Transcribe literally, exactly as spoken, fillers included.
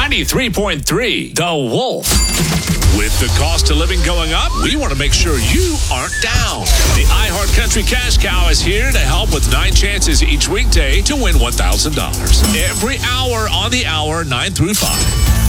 ninety-three point three, The Wolf. With the cost of living going up, we want to make sure you aren't down. The iHeart Country Cash Cow is here to help with nine chances each weekday to win one thousand dollars. Every hour on the hour, nine through five.